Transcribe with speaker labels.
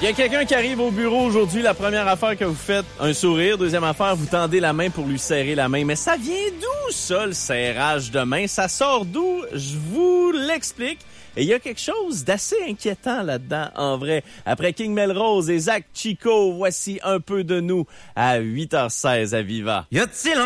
Speaker 1: Il y a quelqu'un qui arrive au bureau aujourd'hui. La première affaire que vous faites, un sourire. Deuxième affaire, vous tendez la main pour lui serrer la main. Mais ça vient d'où, ça, le serrage de main? Ça sort d'où? Je vous l'explique. Et il y a quelque chose d'assez inquiétant là-dedans, en vrai. Après King Melrose et Zach Chico, voici un peu de nous à 8h16 à Viva.
Speaker 2: Y a-t-il